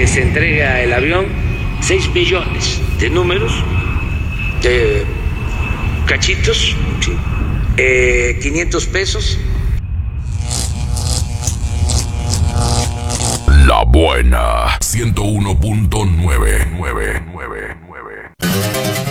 se entrega el avión, 6 millones de números, de cachitos, sí, 500 pesos. La Buena 101.999